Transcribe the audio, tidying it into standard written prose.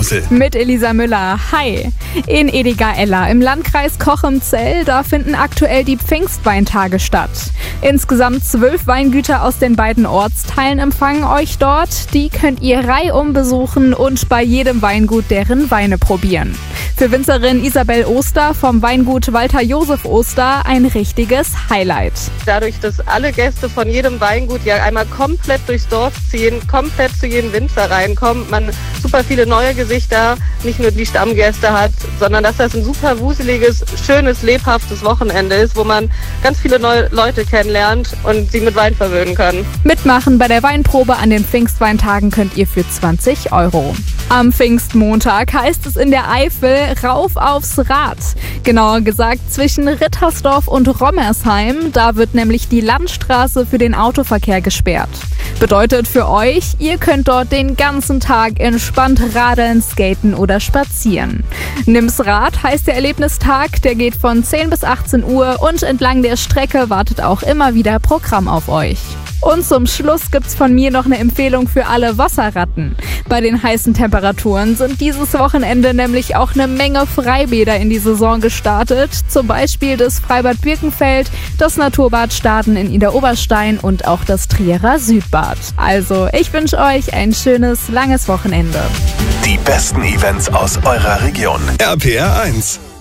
Rauxel Mit Elisa Müller. Hi! In Ediger-Ella im Landkreis Cochem-Zell, da finden aktuell die Pfingstweintage statt. Insgesamt 12 Weingüter aus den beiden Ortsteilen empfangen euch dort. Die könnt ihr reihum besuchen und bei jedem Weingut deren Weine probieren. Für Winzerin Isabel Oster vom Weingut Walter Josef Oster ein richtiges Highlight. Dadurch, dass alle Gäste von jedem Weingut ja einmal komplett durchs Dorf ziehen, komplett zu jedem Winzer reinkommt, man super viele neue Gesichter, nicht nur die Stammgäste hat, sondern dass das ein super wuseliges, schönes, lebhaftes Wochenende ist, wo man ganz viele neue Leute kennenlernt und sie mit Wein verwöhnen kann. Mitmachen bei der Weinprobe an den Pfingstweintagen könnt ihr für 20 €. Am Pfingstmontag heißt es in der Eifel rauf aufs Rad. Genauer gesagt zwischen Rittersdorf und Rommersheim. Da wird nämlich die Landstraße für den Autoverkehr gesperrt. Bedeutet für euch, ihr könnt dort den ganzen Tag entspannt radeln, skaten oder spazieren. Nimm's Rad heißt der Erlebnistag, der geht von 10 bis 18 Uhr und entlang der Strecke wartet auch immer wieder Programm auf euch. Und zum Schluss gibt's von mir noch eine Empfehlung für alle Wasserratten. Bei den heißen Temperaturen sind dieses Wochenende nämlich auch eine Menge Freibäder in die Saison gestartet. Zum Beispiel das Freibad Birkenfeld, das Naturbad Staden in Idar-Oberstein und auch das Trierer Südbad. Also, ich wünsche euch ein schönes, langes Wochenende. Die besten Events aus eurer Region. RPR 1.